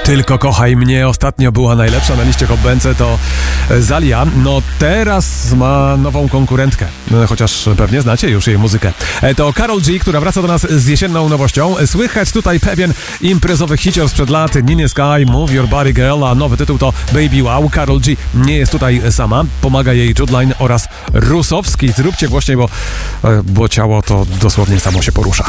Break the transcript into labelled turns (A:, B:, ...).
A: Tylko kochaj mnie ostatnio była najlepsza na liście Hot BNC, to Zalia. No teraz ma nową konkurentkę, chociaż pewnie znacie już jej muzykę. To Karol G, która wraca do nas z jesienną nowością. Słychać tutaj pewien imprezowy hicior sprzed lat, Ninja Sky, Move Your Body Girl, a nowy tytuł to Baby Wow. Karol G nie jest tutaj sama, pomaga jej Judline oraz Rusowski. Zróbcie głośniej, bo ciało to dosłownie samo się porusza.